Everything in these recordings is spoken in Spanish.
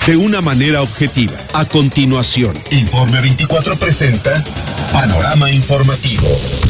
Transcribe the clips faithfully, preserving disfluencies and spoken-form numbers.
de una manera objetiva. A continuación, Informe veinticuatro presenta Panorama Informativo.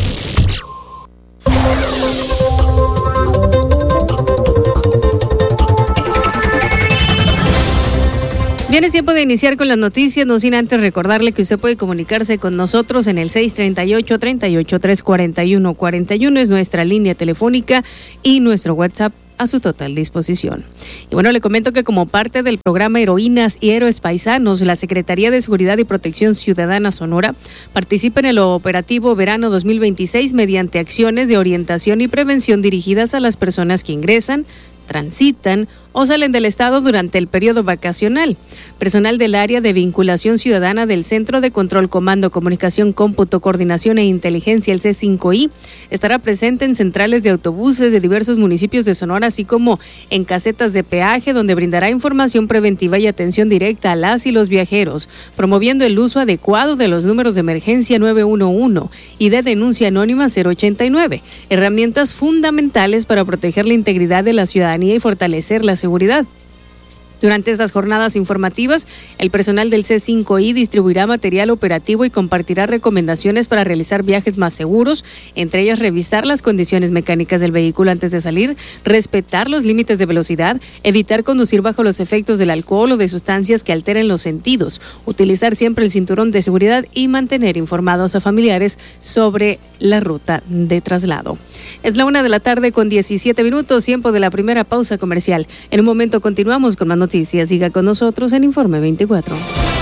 Bien, es tiempo de iniciar con las noticias, no sin antes recordarle que usted puede comunicarse con nosotros en el seis tres ocho, tres ocho tres, cuatro uno cuatro uno, es nuestra línea telefónica y nuestro WhatsApp a su total disposición. Y bueno, le comento que como parte del programa Heroínas y Héroes Paisanos, la Secretaría de Seguridad y Protección Ciudadana Sonora participa en el operativo Verano dos mil veintiséis mediante acciones de orientación y prevención dirigidas a las personas que ingresan, transitan o salen del estado durante el periodo vacacional. Personal del área de vinculación ciudadana del Centro de Control, Comando, Comunicación, Cómputo, Coordinación e Inteligencia, el C cinco I, estará presente en centrales de autobuses de diversos municipios de Sonora, así como en casetas de peaje, donde brindará información preventiva y atención directa a las y los viajeros, promoviendo el uso adecuado de los números de emergencia nueve uno uno y de denuncia anónima cero ochenta y nueve, herramientas fundamentales para proteger la integridad de la ciudadanía y fortalecer la seguridad. Durante estas jornadas informativas, el personal del C cinco I distribuirá material operativo y compartirá recomendaciones para realizar viajes más seguros, entre ellas revisar las condiciones mecánicas del vehículo antes de salir, respetar los límites de velocidad, evitar conducir bajo los efectos del alcohol o de sustancias que alteren los sentidos, utilizar siempre el cinturón de seguridad y mantener informados a familiares sobre la ruta de traslado. Es la una de la tarde con diecisiete minutos, tiempo de la primera pausa comercial. En un momento continuamos con más noticias. Siga con nosotros en Informe veinticuatro.